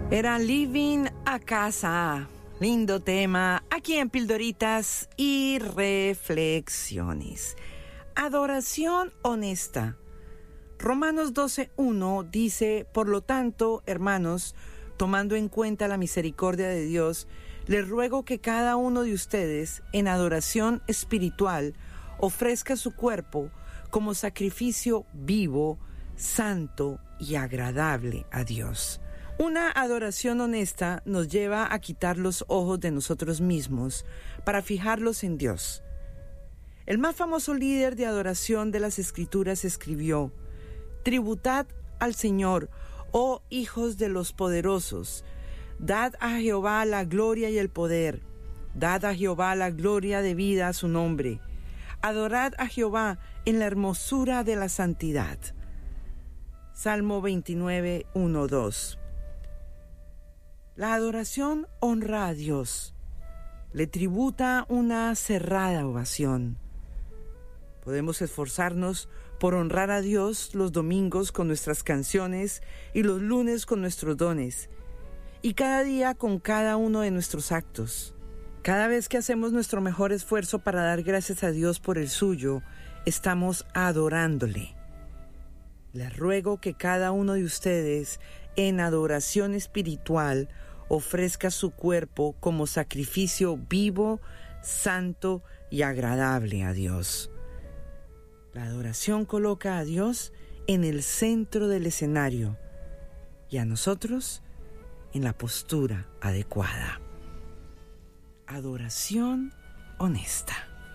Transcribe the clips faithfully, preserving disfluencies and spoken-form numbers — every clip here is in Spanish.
Era Living a Casa. Lindo tema, aquí en Pildoritas y Reflexiones. Adoración honesta. Romanos doce uno dice: por lo tanto, hermanos, tomando en cuenta la misericordia de Dios, les ruego que cada uno de ustedes, en adoración espiritual, ofrezca su cuerpo como sacrificio vivo, santo y agradable a Dios. Una adoración honesta nos lleva a quitar los ojos de nosotros mismos para fijarlos en Dios. El más famoso líder de adoración de las Escrituras escribió: tributad al Señor, oh hijos de los poderosos, dad a Jehová la gloria y el poder, dad a Jehová la gloria debida a su nombre, adorad a Jehová en la hermosura de la santidad. Salmo veintinueve, uno, dos. La adoración honra a Dios, le tributa una cerrada ovación. Podemos esforzarnos por honrar a Dios los domingos con nuestras canciones y los lunes con nuestros dones, y cada día con cada uno de nuestros actos. Cada vez que hacemos nuestro mejor esfuerzo para dar gracias a Dios por el suyo, estamos adorándole. Les ruego que cada uno de ustedes, en adoración espiritual, ofrezca su cuerpo como sacrificio vivo, santo y agradable a Dios. La adoración coloca a Dios en el centro del escenario y a nosotros en la postura adecuada. Adoración honesta.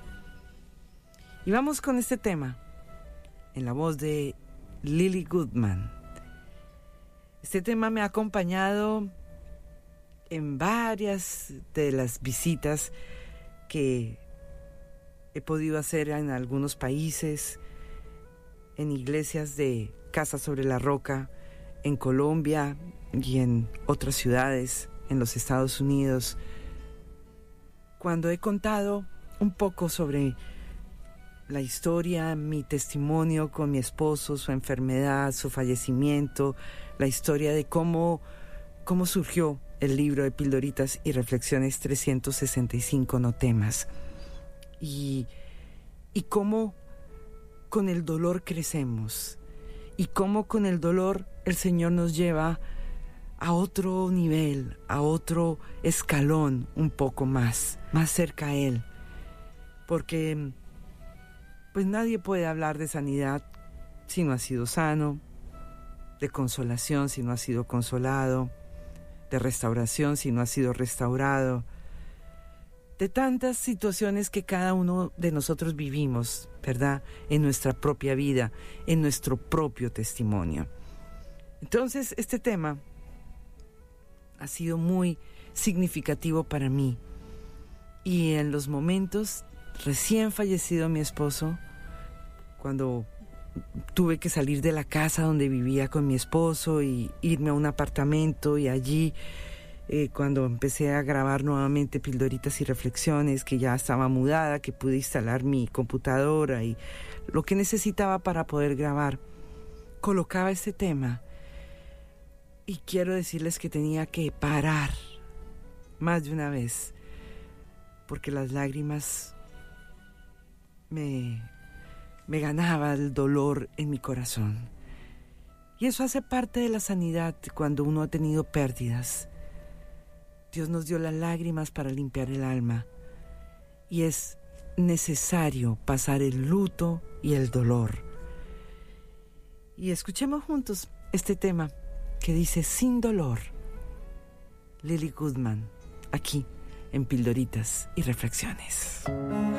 Y vamos con este tema en la voz de Lily Goodman. Este tema me ha acompañado en varias de las visitas que he podido hacer en algunos países, en iglesias de Casa sobre la Roca, en Colombia y en otras ciudades en los Estados Unidos, cuando he contado un poco sobre la historia, mi testimonio con mi esposo, su enfermedad, su fallecimiento, la historia de cómo, cómo surgió el libro de Pildoritas y Reflexiones trescientos sesenta y cinco No temas. Y, y cómo con el dolor crecemos, y cómo con el dolor el Señor nos lleva a otro nivel, a otro escalón un poco más, más cerca a Él. Porque pues nadie puede hablar de sanidad si no ha sido sano, de consolación si no ha sido consolado, de restauración si no ha sido restaurado, de tantas situaciones que cada uno de nosotros vivimos, ¿verdad? En nuestra propia vida, en nuestro propio testimonio. Entonces, este tema ha sido muy significativo para mí. Y en los momentos, recién fallecido mi esposo, cuando tuve que salir de la casa donde vivía con mi esposo y irme a un apartamento, y allí eh, cuando empecé a grabar nuevamente Pildoritas y Reflexiones, que ya estaba mudada, que pude instalar mi computadora y lo que necesitaba para poder grabar, colocaba este tema. Y quiero decirles que tenía que parar más de una vez, porque las lágrimas me, me ganaba el dolor en mi corazón. Y eso hace parte de la sanidad cuando uno ha tenido pérdidas. Dios nos dio las lágrimas para limpiar el alma, y es necesario pasar el luto y el dolor. Y escuchemos juntos este tema que dice Sin dolor. Lily Goodman, aquí en Pildoritas y Reflexiones.